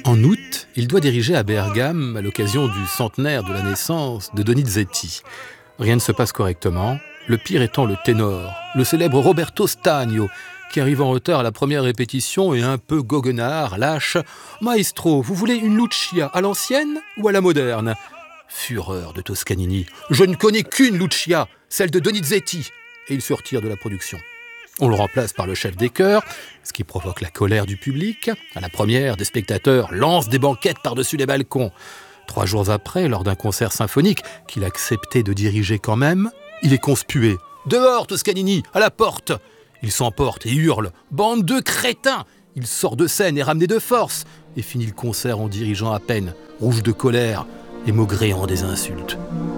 En août, il doit diriger à Bergame à l'occasion du centenaire de la naissance de Donizetti. Rien ne se passe correctement, le pire étant le ténor, le célèbre Roberto Stagno, qui arrive en retard à la première répétition et un peu goguenard, lâche « Maestro, vous voulez une Lucia à l'ancienne ou à la moderne ?» Fureur de Toscanini. « Je ne connais qu'une Lucia, celle de Donizetti !» Et il se retire de la production. On le remplace par le chef des chœurs, ce qui provoque la colère du public. À la première, des spectateurs lancent des banquettes par-dessus les balcons. 3 jours après, lors d'un concert symphonique qu'il acceptait de diriger quand même, il est conspué. « Dehors, Toscanini, à la porte !» Il s'emporte et hurle « Bande de crétins !» Il sort de scène et ramené de force et finit le concert en dirigeant à peine, rouge de colère et maugréant des insultes.